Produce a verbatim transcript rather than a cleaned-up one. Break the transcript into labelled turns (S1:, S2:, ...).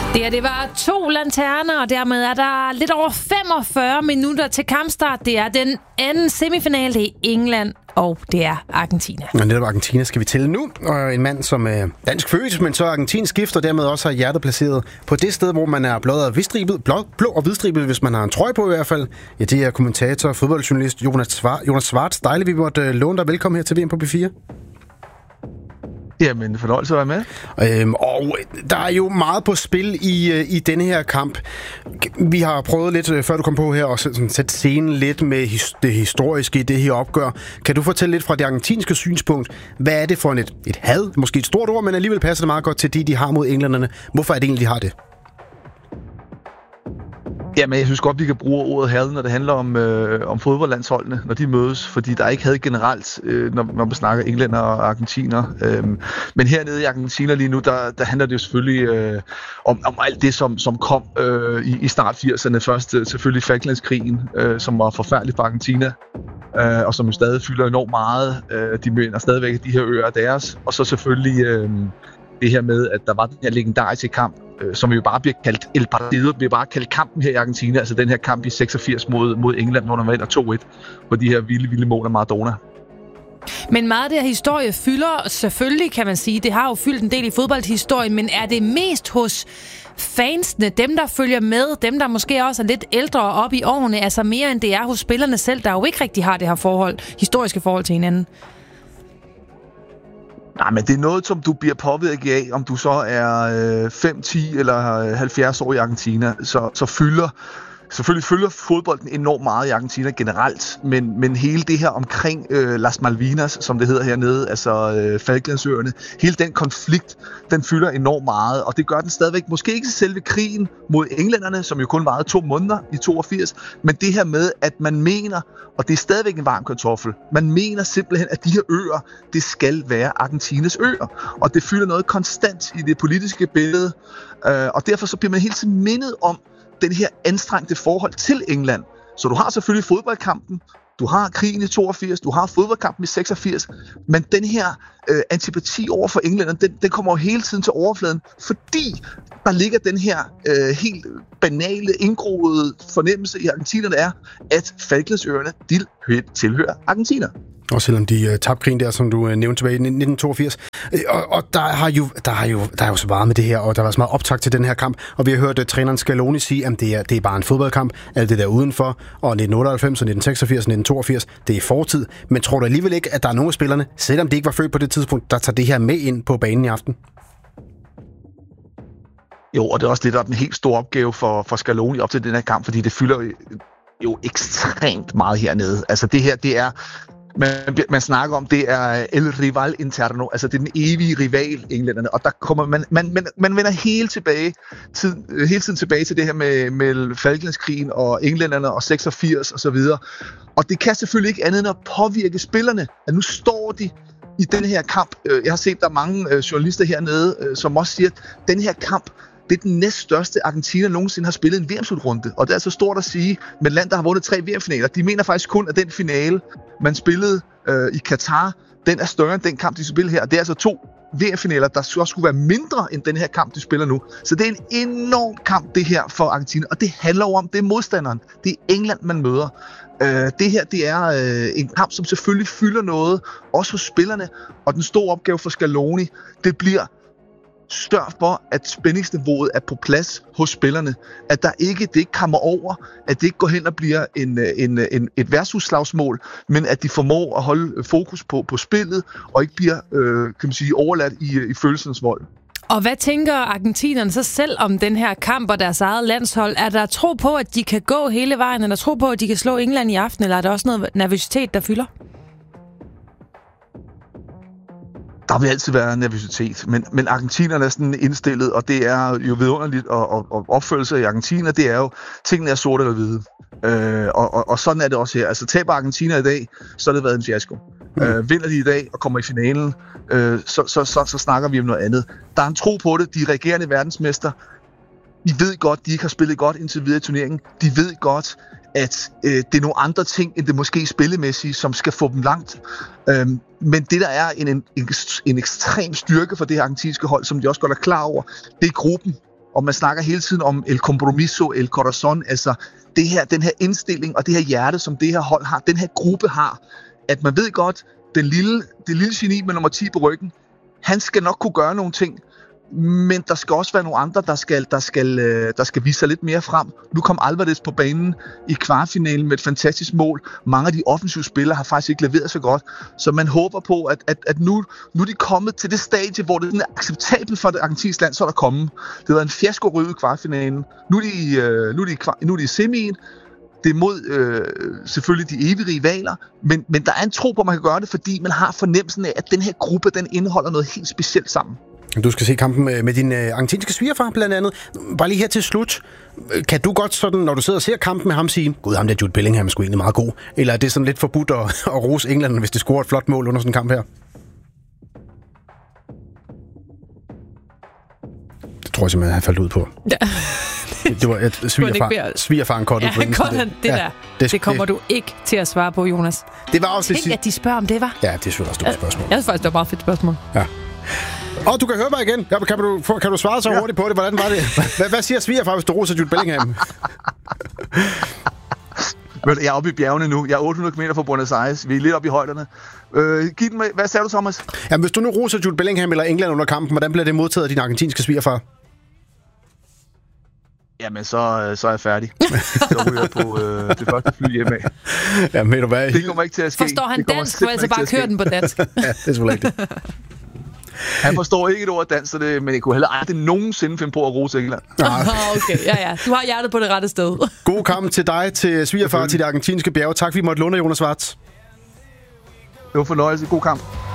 S1: Det, her, det var to lanterner, og dermed er der lidt over femogfyrre minutter til kampstart. Det er den anden semifinale, det er England, og det er Argentina.
S2: Og netop Argentina skal vi tælle nu. Og en mand, som er dansk født, men så argentinsk gift, og dermed også har hjertet placeret på det sted, hvor man er blå og hvidstribet, blå, blå og hvidstribet, hvis man har en trøje på i hvert fald. Ja, det er kommentator og fodboldjournalist Jonas Schwartz. Jonas Schwartz, dejligt, vi måtte låne dig. Velkommen her til V M på B fire.
S3: Jamen, fornøjelse at være
S2: med. Øhm, og der er jo meget på spil i, i denne her kamp. Vi har prøvet lidt, før du kom på her, at sætte scenen lidt med his, det historiske i det her opgør. Kan du fortælle lidt fra det argentinske synspunkt? Hvad er det for et, et had? Måske et stort ord, men alligevel passer det meget godt til de, de har mod englænderne. Hvorfor er det egentlig, de har det?
S3: Jamen, jeg synes godt, vi kan bruge ordet had, når det handler om, øh, om fodboldlandsholdene, når de mødes, fordi der er ikke had generelt, øh, når, når man snakker englænder og argentiner. Øh, men hernede i Argentina lige nu, der, der handler det jo selvfølgelig øh, om, om alt det, som, som kom øh, i, i start firserne. Først øh, selvfølgelig Falklandskrigen, øh, som var forfærdelig for Argentina, øh, og som jo stadig fylder enormt meget. Øh, de mener stadigvæk, at de her øer er deres. Og så selvfølgelig øh, det her med, at der var den her legendariske kamp, som jo bare bliver kaldt El Partido, bliver bare kaldt kampen her i Argentina, altså den her kamp i seksogfirs mod, mod England, hvor der var to et på de her vilde, vilde mål af Maradona.
S1: Men meget af det her historie fylder selvfølgelig, kan man sige, det har jo fyldt en del i fodboldhistorien, men er det mest hos fansene, dem der følger med, dem der måske også er lidt ældre op i årene, altså mere end det er hos spillerne selv, der jo ikke rigtig har det her forhold, historiske forhold til hinanden?
S3: Nej, men det er noget, som du bliver påvirket af, om du så er øh, fem, ti eller halvfjerds år i Argentina, så, så fylder selvfølgelig følger fodbolden enormt meget i Argentina generelt, men, men hele det her omkring øh, Las Malvinas, som det hedder hernede, altså øh, Falklandsøerne, hele den konflikt, den fylder enormt meget, og det gør den stadigvæk, måske ikke selve krigen mod englænderne, som jo kun varede to måneder i toogfirs, men det her med, at man mener, og det er stadigvæk en varm kartoffel, man mener simpelthen, at de her øer, det skal være Argentinas øer, og det fylder noget konstant i det politiske billede, øh, og derfor så bliver man hele tiden mindet om den her anstrengte forhold til England. Så du har selvfølgelig fodboldkampen, du har krigen i toogfirs, du har fodboldkampen i seksogfirs, men den her øh, antipati over for englænderne, den, den kommer jo hele tiden til overfladen, fordi der ligger den her øh, helt banale, indgroede fornemmelse i argentinerne er, at Falklandsøerne, de tilhører Argentina.
S2: Og selvom de uh, tabte krigen der, som du uh, nævnte tilbage i nitten toogfirs. Og, og der har jo der har jo der er jo så meget med det her, og der var så meget optakt til den her kamp, og vi har hørt uh, træneren Scaloni sige, at det er det er bare en fodboldkamp, alt det der udenfor, og nitten otteoghalvfems og nitten seksogfirs og nitten toogfirs, det er fortid. Men tror du alligevel ikke, at der er nogle af spillerne, selvom de ikke var født på det tidspunkt, der tager det her med ind på banen i aften?
S3: Jo, og det er også det, der er den helt store opgave for, for Scaloni op til den her kamp, fordi det fylder jo, jo ekstremt meget hernede. Altså det her, det er Man, man snakker om, det er El Rival Interno, altså det er den evige rival, englænderne, og der kommer man, man, man, man vender hele, tilbage, tid, hele tiden tilbage til det her med, med Falklandskrigen og englænderne og seksogfirs og så videre. Og det kan selvfølgelig ikke andet end at påvirke spillerne, at nu står de i den her kamp. Jeg har set, der er mange journalister hernede, som også siger, at den her kamp, det er den næststørste Argentina nogensinde har spillet en V M-slutrunde. Og det er altså stort at sige, med et land, der har vundet tre V M-finaler. De mener faktisk kun, at den finale, man spillede øh, i Katar, den er større end den kamp, de spiller her. Og det er altså to V M-finaler, der også skulle være mindre end den her kamp, de spiller nu. Så det er en enorm kamp, det her for Argentina. Og det handler jo om, det er modstanderen. Det er England, man møder. Øh, det her, det er øh, en kamp, som selvfølgelig fylder noget, også hos spillerne. Og den store opgave for Scaloni, det bliver sørg for, at spændingsniveauet er på plads hos spillerne. At der ikke, det ikke kommer over, at det ikke går hen og bliver en, en, en, et værtshusslagsmål, men at de formår at holde fokus på, på spillet, og ikke bliver øh, kan man sige, overladt i, i følelsens vold.
S1: Og hvad tænker argentinerne så selv om den her kamp og deres eget landshold? Er der tro på, at de kan gå hele vejen, eller tro på, at de kan slå England i aften, eller er der også noget nervøsitet, der fylder?
S3: Der vil altid være nervøsitet, men, men argentinerne er sådan indstillet, og det er jo vidunderligt, og, og, og opførelse i Argentina, det er jo, tingene er sorte eller hvide. Øh, og, og, og sådan er det også her. Altså taber Argentina i dag, så har det været en fiasko. Mm. Øh, vinder de i dag og kommer i finalen, øh, så, så, så, så snakker vi om noget andet. Der er en tro på det, de regerende verdensmester. De ved godt, de ikke har spillet godt indtil videre i turneringen. De ved godt, at øh, det er nogle andre ting, end det måske spillemæssige, som skal få dem langt. Øhm, men det, der er en, en, en ekstrem styrke for det her argentinske hold, som de også godt er klar over, det er gruppen. og man snakker hele tiden om el compromiso, el corazón, altså det her, den her indstilling og det her hjerte, som det her hold har, den her gruppe har, at man ved godt, den lille, det lille geni med nummer ti på ryggen, han skal nok kunne gøre nogle ting, men der skal også være nogle andre, der skal, der skal, der skal vise sig lidt mere frem. Nu kom Alvarez på banen i kvartfinalen med et fantastisk mål. Mange af de offensive spillere har faktisk ikke leveret så godt, så man håber på, at, at, at nu, nu er de kommet til det stadie, hvor det er acceptabelt for det argentinske land, så er der kommet. Det var en fiasko-rød i kvartfinalen. Nu er de, øh, nu er de, nu er de i semien. Det er mod øh, selvfølgelig de evige rivaler, men, men der er en tro på, at man kan gøre det, fordi man har fornemmelsen af, at den her gruppe, den indeholder noget helt specielt sammen.
S2: Du skal se kampen med, med din øh, argentinske svigerfar blandt andet. Bare lige her til slut. Kan du godt sådan, når du sidder og ser kampen med ham, sige, gud, ham der Jude Bellingham er sgu egentlig meget god? Eller er det sådan lidt forbudt at, at rose England, hvis det scorer et flot mål under sådan en kamp her? Det tror jeg simpelthen, han faldt ud på. Ja. Det var et svigerfar, svigerfaren kort
S1: ja,
S2: ud på
S1: det, det, ja, der. Det, det kommer det. Du ikke til at svare på, Jonas.
S2: Det var også
S1: Tænk, at de spørger om det, var.
S2: Ja, det er selvfølgelig også et spørgsmål.
S1: Jeg synes faktisk, det var et meget fedt spørgsmål.
S2: Ja. Og du kan høre mig igen. Kan, kan, du, kan du svare så hurtigt på det? Hvordan var det? Hvad, hvad siger svigerfar, hvis du roser Jude Bellingham?
S3: Jeg er oppe i bjergene nu. Jeg er otte hundrede kilometer fra Buenos Aires. Vi er lidt oppe i højderne. Øh, giv den med. Hvad sagde du, Thomas?
S2: Jamen, hvis du nu roser Jude Bellingham eller England under kampen, hvordan bliver det modtaget af din argentinske svigerfar?
S3: Jamen, så, så er jeg færdig. Så ryger jeg på øh, det første fly hjemme af.
S2: Jamen, ved du hvad?
S3: Det kommer ikke til at ske.
S1: Forstår han dansk, så altså bare køre den på dansk?
S2: Ja, det er selvfølgelig rigtigt.
S3: Han forstår ikke et ord dansk, så det, men jeg kunne heller aldrig nogensinde finde på at rose England.
S1: Ah, okay, ja, ja. Du har hjertet på det rette sted.
S2: God kamp til dig, til svigerfar, til det argentinske bjerge. Tak, vi måtte låne, Jonas Schwartz.
S3: Det var fornøjelse. God kamp.